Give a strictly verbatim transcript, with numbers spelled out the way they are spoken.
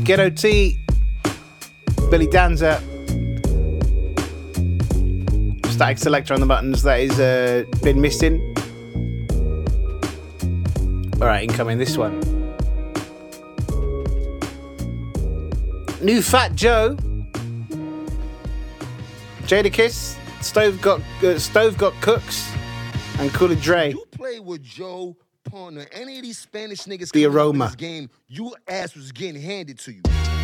Ghetto T, Billy Danza, Static Selector on the buttons. That is uh, been missing. All right, incoming this one. New Fat Joe, Jadakiss, Stove got uh, Stove got Cooks, and Cooley Dre. You play with Joe, Partner, any of these Spanish niggas The coming up in Aroma. this game, your ass was getting handed to you.